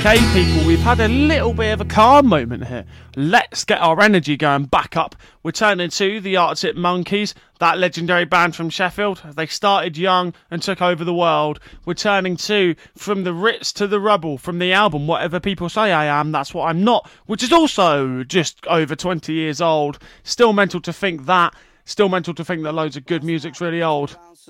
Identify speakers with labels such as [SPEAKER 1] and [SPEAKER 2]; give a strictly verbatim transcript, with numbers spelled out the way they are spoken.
[SPEAKER 1] Okay, people, we've had a little bit of a calm moment here. Let's get our energy going back up. We're turning to the Arctic Monkeys, that legendary band from Sheffield. They started young and took over the world. We're turning to From the Ritz to the Rubble, from the album Whatever People Say I Am, That's What I'm Not, which is also just over twenty years old. Still mental to think that. Still mental to think that loads of good music's really old.